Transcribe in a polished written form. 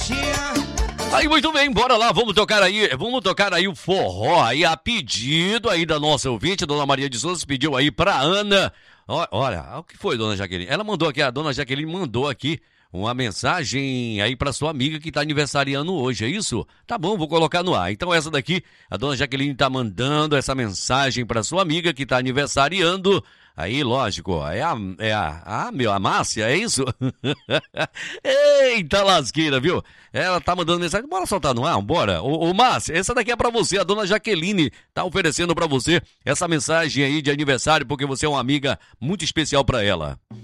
Aí, muito bem, bora lá, vamos tocar aí o forró aí, a pedido aí da nossa ouvinte, Dona Maria de Souza, pediu aí pra Ana. Olha, o que foi, Dona Jaqueline? Ela mandou aqui, a Dona Jaqueline mandou aqui uma mensagem aí pra sua amiga que tá aniversariando hoje, é isso? Tá bom, vou colocar no ar. Então essa daqui, a Dona Jaqueline tá mandando essa mensagem pra sua amiga que tá aniversariando. Aí, lógico, a Márcia, é isso? Eita lasqueira, viu? Ela tá mandando mensagem, bora soltar no ar, bora. Ô Márcia, essa daqui é pra você, a Dona Jaqueline tá oferecendo pra você essa mensagem aí de aniversário, porque você é uma amiga muito especial pra ela.